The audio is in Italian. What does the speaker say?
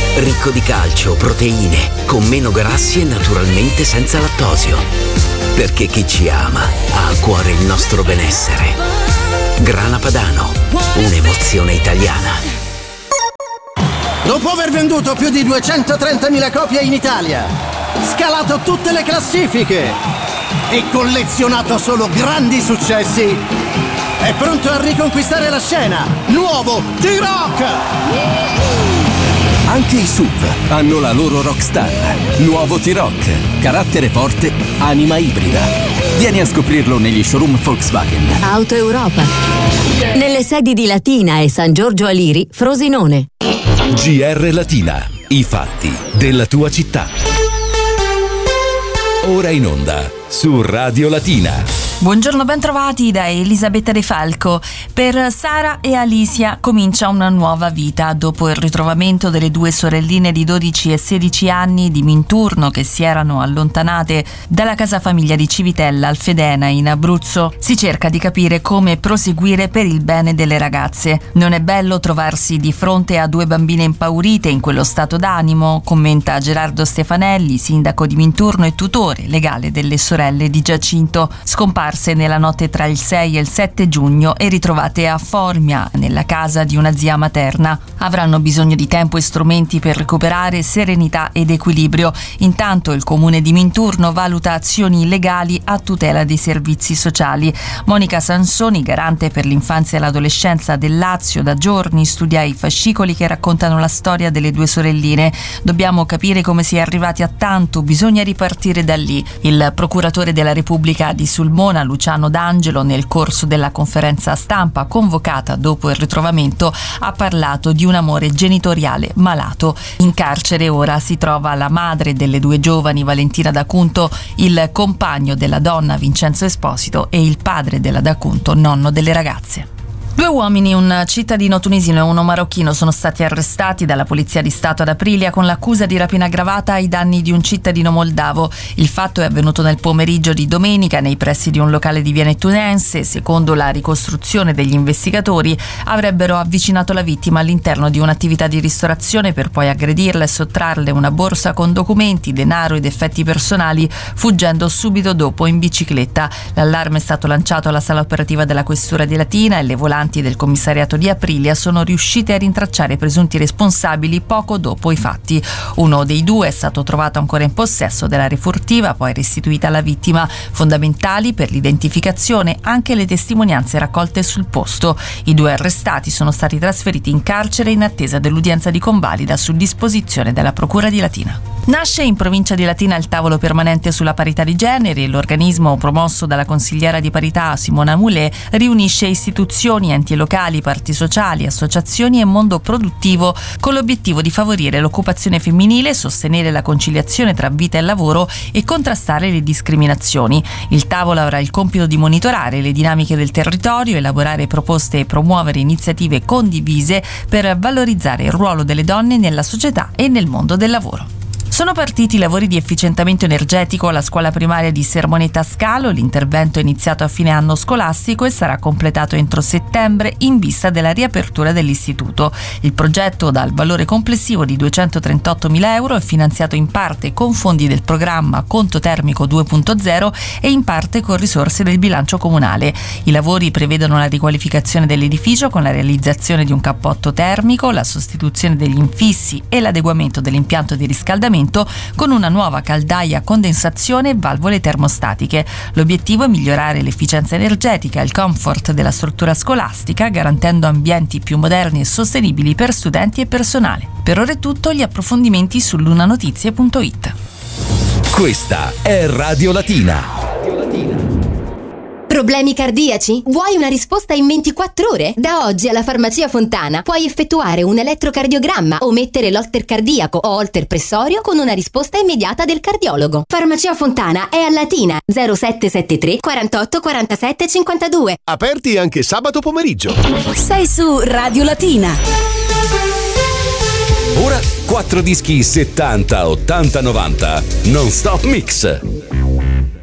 Ricco di calcio, proteine, con meno grassi e naturalmente senza lattosio. Perché chi ci ama ha a cuore il nostro benessere. Grana Padano, un'emozione italiana. Dopo aver venduto più di 230.000 copie in Italia, scalato tutte le classifiche e collezionato solo grandi successi, è pronto a riconquistare la scena. Nuovo T-Rock! Anche i SUV hanno la loro rockstar. Nuovo T-Rock. Carattere forte, anima ibrida. Vieni a scoprirlo negli showroom Volkswagen. Auto Europa. Nelle sedi di Latina e San Giorgio Aliri, Frosinone. GR Latina. I fatti della tua città. Ora in onda su Radio Latina. Buongiorno, ben trovati da Elisabetta De Falco. Per Sara e Alicia comincia una nuova vita dopo il ritrovamento delle due sorelline di 12 e 16 anni di Minturno che si erano allontanate dalla casa famiglia di Civitella al Fedena in Abruzzo. Si cerca di capire come proseguire per il bene delle ragazze. Non è bello trovarsi di fronte a due bambine impaurite in quello stato d'animo, commenta Gerardo Stefanelli, sindaco di Minturno e tutore legale delle sorelle di Giacinto, scomparse nella notte tra il 6 e il 7 giugno e ritrovate a Formia, nella casa di una zia materna. Avranno bisogno di tempo e strumenti per recuperare serenità ed equilibrio. Intanto il comune di Minturno valuta azioni legali a tutela dei servizi sociali. Monica Sansoni, garante per l'infanzia e l'adolescenza del Lazio, da giorni studia i fascicoli che raccontano la storia delle due sorelline. Dobbiamo capire come si è arrivati a tanto, bisogna ripartire da lì. Il procuratore della Repubblica di Sulmona, Luciano D'Angelo, nel corso della conferenza stampa convocata dopo il ritrovamento, ha parlato di un amore genitoriale malato. In carcere ora si trova la madre delle due giovani, Valentina D'Acunto, il compagno della donna, Vincenzo Esposito, e il padre della D'Acunto, nonno delle ragazze. Due uomini, un cittadino tunisino e uno marocchino, sono stati arrestati dalla Polizia di Stato ad Aprilia con l'accusa di rapina aggravata ai danni di un cittadino moldavo. Il fatto è avvenuto nel pomeriggio di domenica nei pressi di un locale di Via Nettunense. Secondo la ricostruzione degli investigatori, avrebbero avvicinato la vittima all'interno di un'attività di ristorazione per poi aggredirla e sottrarle una borsa con documenti, denaro ed effetti personali, fuggendo subito dopo in bicicletta. L'allarme è stato lanciato alla sala operativa della Questura di Latina e le volanti del commissariato di Aprilia sono riuscite a rintracciare i presunti responsabili poco dopo i fatti. Uno dei due è stato trovato ancora in possesso della refurtiva, poi restituita alla vittima. Fondamentali per l'identificazione anche le testimonianze raccolte sul posto. I due arrestati sono stati trasferiti in carcere in attesa dell'udienza di convalida su disposizione della Procura di Latina. Nasce in provincia di Latina il tavolo permanente sulla parità di genere. L'organismo, promosso dalla consigliera di parità Simona Moulet, riunisce istituzioni, enti locali, parti sociali, associazioni e mondo produttivo con l'obiettivo di favorire l'occupazione femminile, sostenere la conciliazione tra vita e lavoro e contrastare le discriminazioni. Il tavolo avrà il compito di monitorare le dinamiche del territorio, elaborare proposte e promuovere iniziative condivise per valorizzare il ruolo delle donne nella società e nel mondo del lavoro. Sono partiti i lavori di efficientamento energetico alla scuola primaria di Sermoneta Scalo. L'intervento è iniziato a fine anno scolastico e sarà completato entro settembre in vista della riapertura dell'istituto. Il progetto, dal valore complessivo di 238.000 euro, è finanziato in parte con fondi del programma Conto Termico 2.0 e in parte con risorse del bilancio comunale. I lavori prevedono la riqualificazione dell'edificio con la realizzazione di un cappotto termico, la sostituzione degli infissi e l'adeguamento dell'impianto di riscaldamento con una nuova caldaia a condensazione e valvole termostatiche. L'obiettivo è migliorare l'efficienza energetica e il comfort della struttura scolastica, garantendo ambienti più moderni e sostenibili per studenti e personale. Per ora è tutto, gli approfondimenti su lunanotizie.it. Questa è Radio Latina. Problemi cardiaci? Vuoi una risposta in 24 ore? Da oggi alla Farmacia Fontana puoi effettuare un elettrocardiogramma o mettere l'holter cardiaco o holter pressorio con una risposta immediata del cardiologo. Farmacia Fontana è a Latina 0773 48 47 52. Aperti anche sabato pomeriggio. Sei su Radio Latina. Ora 4 dischi 70, 80, 90 non stop mix.